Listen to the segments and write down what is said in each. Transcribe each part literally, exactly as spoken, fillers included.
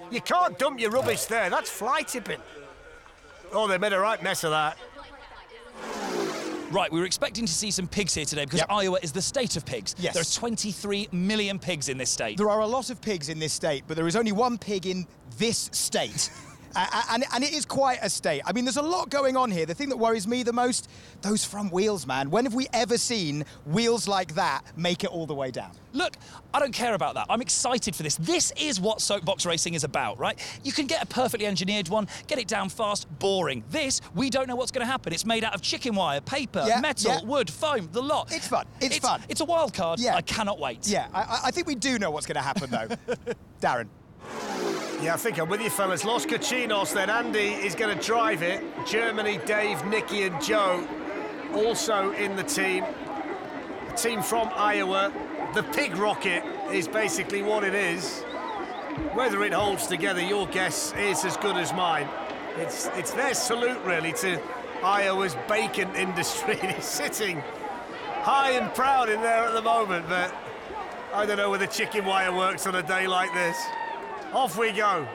You can't dump your rubbish there. That's fly tipping. Oh, they made a right mess of that. Right, we were expecting to see some pigs here today because Yep. Iowa is the state of pigs. Yes. There are twenty-three million pigs in this state. There are a lot of pigs in this state, but there is only one pig in this state. uh, and, and it is quite a state. I mean, there's a lot going on here. The thing that worries me the most, those front wheels, man. When have we ever seen wheels like that make it all the way down? Look, I don't care about that. I'm excited for this. This is what soapbox racing is about, right? You can get a perfectly engineered one, get it down fast, boring. This, we don't know what's going to happen. It's made out of chicken wire, paper, Yeah, metal, yeah. wood, foam, the lot. It's fun. It's, it's fun. It's a wild card. Yeah. I cannot wait. Yeah, I, I think we do know what's going to happen, though. Darren. Yeah, I think I'm with you, fellas. Los Cochinos, then Andy is going to drive it. Germany, Dave, Nicky and Joe also in the team. A team from Iowa. The Pig Rocket is basically what it is. Whether it holds together, your guess is as good as mine. It's, it's their salute, really, to Iowa's bacon industry. It's sitting high and proud in there at the moment, but I don't know whether chicken wire works on a day like this. Off we go.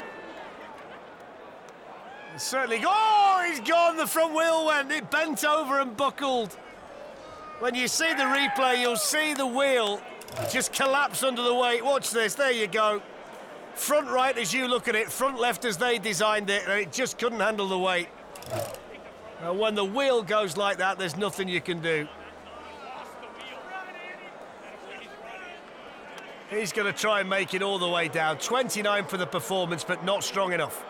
It's certainly go. Oh, he's gone. The front wheel went. It bent over and buckled. When you see the replay, you'll see the wheel just collapse under the weight. Watch this. There you go. Front right as you look at it, front left as they designed it, and it just couldn't handle the weight. And when the wheel goes like that, there's nothing you can do. He's going to try and make it all the way down. twenty-nine for the performance, but not strong enough.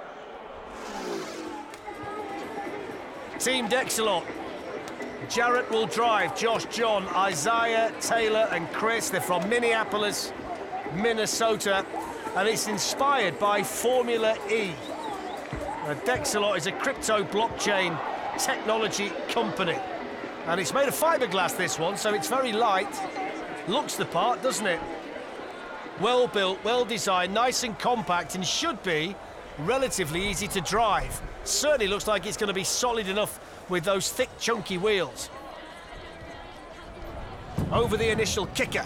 Team Dexalot. Jarrett will drive. Josh, John, Isaiah, Taylor and Chris. They're from Minneapolis, Minnesota. And it's inspired by Formula E. Now, Dexalot is a crypto blockchain technology company. And it's made of fiberglass, this one, so it's very light. Looks the part, doesn't it? Well built, well designed, nice and compact, and should be relatively easy to drive. Certainly looks like it's going to be solid enough with those thick, chunky wheels. Over the initial kicker.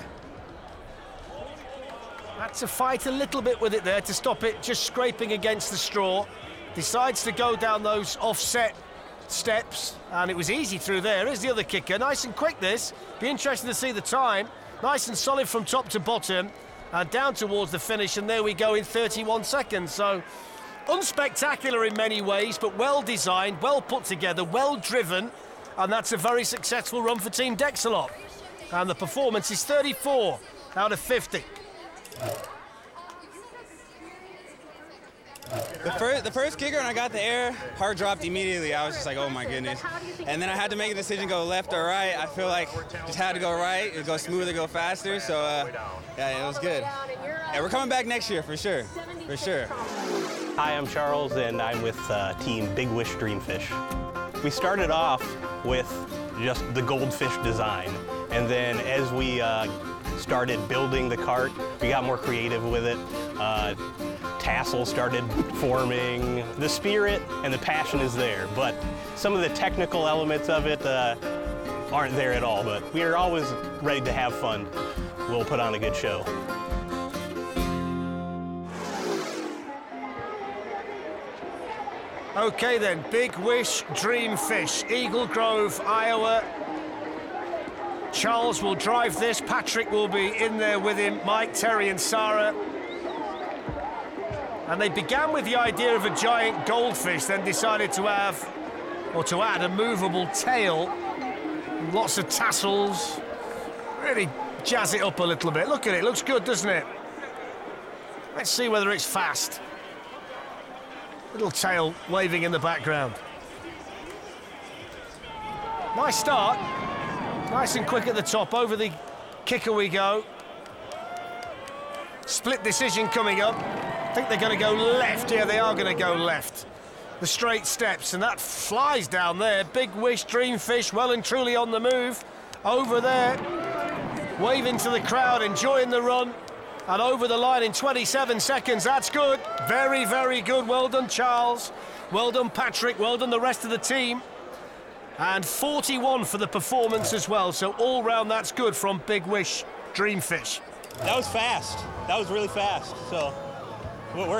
Had to fight a little bit with it there to stop it just scraping against the straw. Decides to go down those offset steps, and it was easy through there. Here's the other kicker. Nice and quick, this. Be interesting to see the time. Nice and solid from top to bottom. And down towards the finish, and there we go in thirty-one seconds. So, unspectacular in many ways, but well designed, well put together, well driven, and that's a very successful run for Team Dexalot. And the performance is thirty-four out of fifty. The first, the first kicker, when I got the air, heart dropped immediately. I was just like, oh my goodness. And then I had to make a decision, go left or right. I feel like just had to go right. It go smoother, go faster. So uh, yeah, it was good. And we're coming back next year for sure, for sure. Hi, I'm Charles, and I'm with uh, Team Big Wish Dreamfish. We started off with just the goldfish design, and then as we uh, started building the cart, we got more creative with it. Uh, tassels started forming. The spirit and the passion is there, but some of the technical elements of it uh, aren't there at all, but we are always ready to have fun. We'll put on a good show. Okay then, Big Wish Dreamfish, Eagle Grove, Iowa. Charles will drive this. Patrick will be in there with him. Mike, Terry and Sarah. And they began with the idea of a giant goldfish, then decided to have, or to add, a movable tail. Lots of tassels. Really jazz it up a little bit. Look at it, looks good, doesn't it? Let's see whether it's fast. Little tail waving in the background. Nice start. Nice and quick at the top. Over the kicker we go. Split decision coming up. I think they're going to go left. Yeah, they are going to go left. The straight steps, and that flies down there. Big Wish Dreamfish, well and truly on the move. Over there, waving to the crowd, enjoying the run. And over the line in twenty-seven seconds. That's good. Very, very good. Well done, Charles. Well done, Patrick. Well done, the rest of the team. And forty-one for the performance as well. So all round, that's good from Big Wish Dreamfish. That was fast. That was really fast. So we're